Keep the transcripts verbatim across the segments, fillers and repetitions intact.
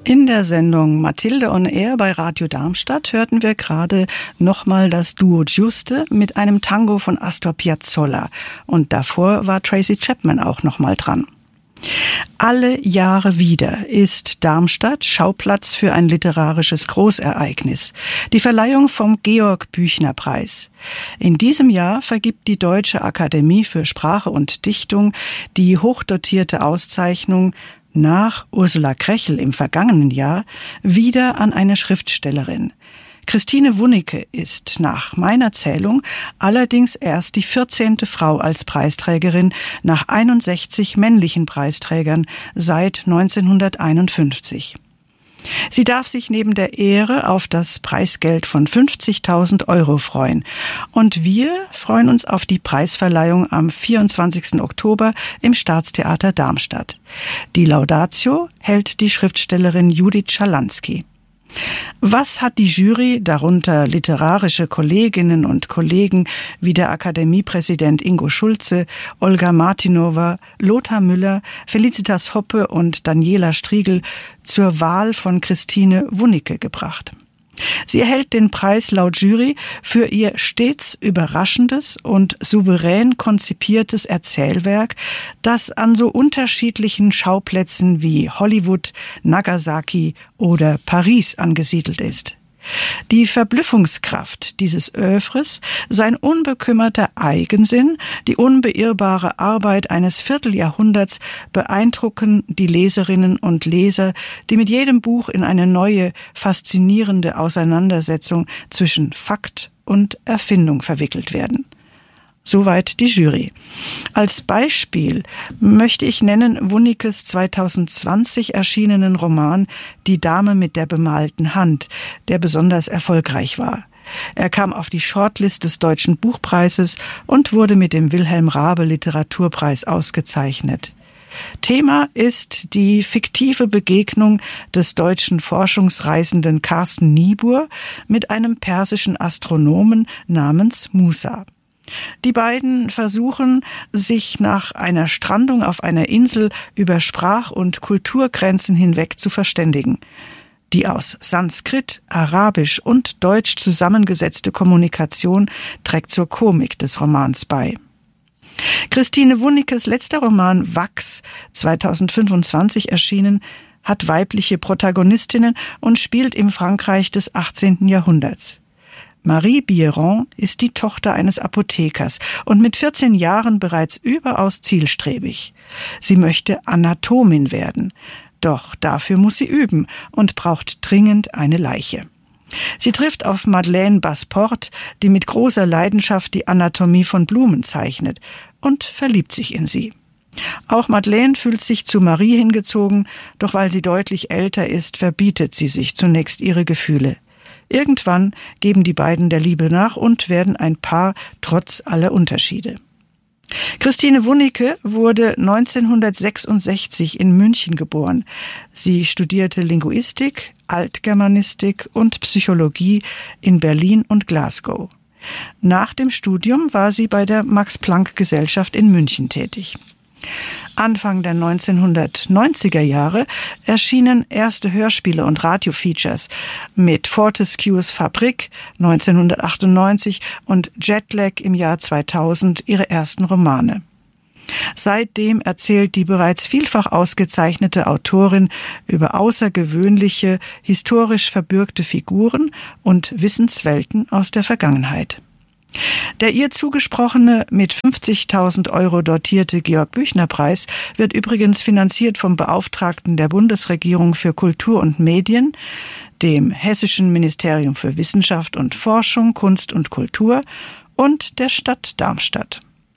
In der Sendung Mathilde on Air bei Radio Darmstadt hörten wir gerade nochmal das Duo Giuste mit einem Tango von Astor Piazzolla. Und davor war Tracy Chapman auch nochmal dran. Alle Jahre wieder ist Darmstadt Schauplatz für ein literarisches Großereignis, die Verleihung vom Georg-Büchner-Preis. In diesem Jahr vergibt die Deutsche Akademie für Sprache und Dichtung die hochdotierte Auszeichnung nach Ursula Krechel im vergangenen Jahr wieder an eine Schriftstellerin. Christine Wunicke ist nach meiner Zählung allerdings erst die vierzehnte Frau als Preisträgerin nach einundsechzig männlichen Preisträgern seit neunzehnhunderteinundfünfzig. Sie darf sich neben der Ehre auf das Preisgeld von fünfzigtausend Euro freuen. Und wir freuen uns auf die Preisverleihung am vierundzwanzigsten Oktober im Staatstheater Darmstadt. Die Laudatio hält die Schriftstellerin Judith Schalansky. Was hat die Jury, darunter literarische Kolleginnen und Kollegen wie der Akademiepräsident Ingo Schulze, Olga Martinova, Lothar Müller, Felicitas Hoppe und Daniela Striegel, zur Wahl von Christine Wunicke gebracht? Sie erhält den Preis laut Jury für ihr stets überraschendes und souverän konzipiertes Erzählwerk, das an so unterschiedlichen Schauplätzen wie Hollywood, Nagasaki oder Paris angesiedelt ist. Die Verblüffungskraft dieses Œuvres, sein unbekümmerter Eigensinn, die unbeirrbare Arbeit eines Vierteljahrhunderts beeindrucken die Leserinnen und Leser, die mit jedem Buch in eine neue, faszinierende Auseinandersetzung zwischen Fakt und Erfindung verwickelt werden. Soweit die Jury. Als Beispiel möchte ich nennen Wunickes zweitausendzwanzig erschienenen Roman Die Dame mit der bemalten Hand, der besonders erfolgreich war. Er kam auf die Shortlist des Deutschen Buchpreises und wurde mit dem Wilhelm Raabe Literaturpreis ausgezeichnet. Thema ist die fiktive Begegnung des deutschen Forschungsreisenden Carsten Niebuhr mit einem persischen Astronomen namens Musa. Die beiden versuchen, sich nach einer Strandung auf einer Insel über Sprach- und Kulturgrenzen hinweg zu verständigen. Die aus Sanskrit, Arabisch und Deutsch zusammengesetzte Kommunikation trägt zur Komik des Romans bei. Christine Wunickes letzter Roman Wachs, zweitausendfünfundzwanzig erschienen, hat weibliche Protagonistinnen und spielt im Frankreich des achtzehnten Jahrhunderts. Marie Bieron ist die Tochter eines Apothekers und mit vierzehn Jahren bereits überaus zielstrebig. Sie möchte Anatomin werden, doch dafür muss sie üben und braucht dringend eine Leiche. Sie trifft auf Madeleine Basport, die mit großer Leidenschaft die Anatomie von Blumen zeichnet, und verliebt sich in sie. Auch Madeleine fühlt sich zu Marie hingezogen, doch weil sie deutlich älter ist, verbietet sie sich zunächst ihre Gefühle. Irgendwann geben die beiden der Liebe nach und werden ein Paar trotz aller Unterschiede. Christine Wunicke wurde neunzehnhundertsechsundsechzig in München geboren. Sie studierte Linguistik, Altgermanistik und Psychologie in Berlin und Glasgow. Nach dem Studium war sie bei der Max-Planck-Gesellschaft in München tätig. Anfang der neunzehnhundertneunziger Jahre erschienen erste Hörspiele und Radiofeatures mit Fortescues Fabrik neunzehnhundertachtundneunzig und Jetlag im Jahr zweitausend ihre ersten Romane. Seitdem erzählt die bereits vielfach ausgezeichnete Autorin über außergewöhnliche, historisch verbürgte Figuren und Wissenswelten aus der Vergangenheit. Der ihr zugesprochene, mit fünfzigtausend Euro dotierte Georg-Büchner-Preis wird übrigens finanziert vom Beauftragten der Bundesregierung für Kultur und Medien, dem Hessischen Ministerium für Wissenschaft und Forschung, Kunst und Kultur und der Stadt Darmstadt.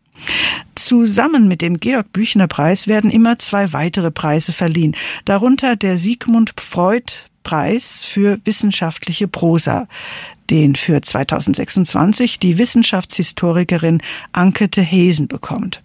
Zusammen mit dem Georg-Büchner-Preis werden immer zwei weitere Preise verliehen, darunter der Sigmund Freud-Preis für wissenschaftliche Prosa, den für zweitausendsechsundzwanzig die Wissenschaftshistorikerin Anke Hesen bekommt.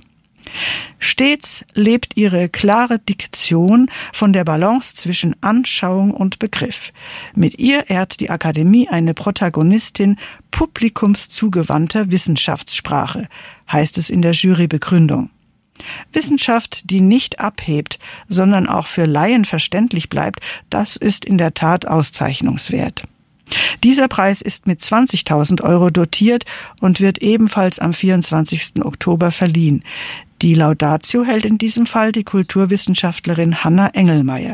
Stets lebt ihre klare Diktion von der Balance zwischen Anschauung und Begriff. Mit ihr ehrt die Akademie eine Protagonistin publikumszugewandter Wissenschaftssprache, heißt es in der Jurybegründung. Wissenschaft, die nicht abhebt, sondern auch für Laien verständlich bleibt, das ist in der Tat auszeichnungswert. Dieser Preis ist mit zwanzigtausend Euro dotiert und wird ebenfalls am vierundzwanzigsten Oktober verliehen. Die Laudatio hält in diesem Fall die Kulturwissenschaftlerin Hanna Engelmeier.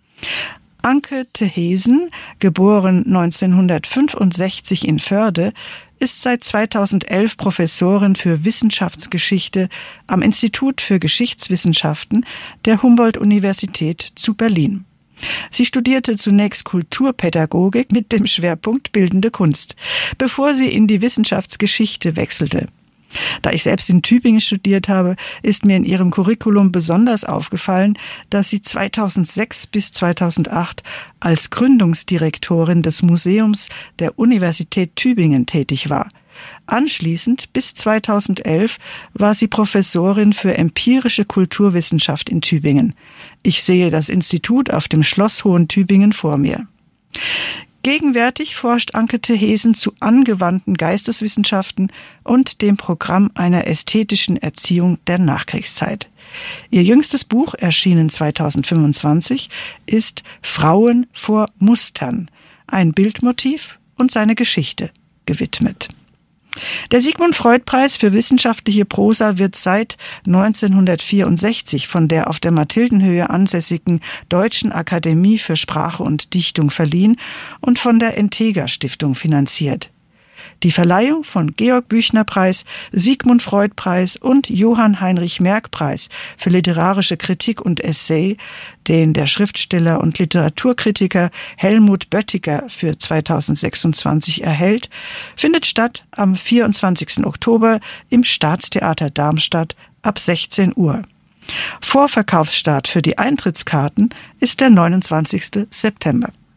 Anke Thehesen, geboren neunzehnhundertfünfundsechzig in Förde, ist seit zweitausendelf Professorin für Wissenschaftsgeschichte am Institut für Geschichtswissenschaften der Humboldt-Universität zu Berlin. Sie studierte zunächst Kulturpädagogik mit dem Schwerpunkt Bildende Kunst, bevor sie in die Wissenschaftsgeschichte wechselte. Da ich selbst in Tübingen studiert habe, ist mir in ihrem Curriculum besonders aufgefallen, dass sie zweitausendsechs bis zweitausendacht als Gründungsdirektorin des Museums der Universität Tübingen tätig war. Anschließend bis zweitausendelf war sie Professorin für empirische Kulturwissenschaft in Tübingen. Ich sehe das Institut auf dem Schloss Hohen-Tübingen vor mir. Gegenwärtig forscht Anke Thehesen zu angewandten Geisteswissenschaften und dem Programm einer ästhetischen Erziehung der Nachkriegszeit. Ihr jüngstes Buch, erschienen zweitausendfünfundzwanzig, ist Frauen vor Mustern, ein Bildmotiv und seine Geschichte gewidmet. Der Sigmund-Freud-Preis für wissenschaftliche Prosa wird seit neunzehnhundertvierundsechzig von der auf der Mathildenhöhe ansässigen Deutschen Akademie für Sprache und Dichtung verliehen und von der Integra-Stiftung finanziert. Die Verleihung von Georg-Büchner-Preis, Sigmund-Freud-Preis und Johann-Heinrich-Merck-Preis für literarische Kritik und Essay, den der Schriftsteller und Literaturkritiker Helmut Böttiger für zweitausendsechsundzwanzig erhält, findet statt am vierundzwanzigsten Oktober im Staatstheater Darmstadt ab sechzehn Uhr. Vorverkaufsstart für die Eintrittskarten ist der neunundzwanzigsten September.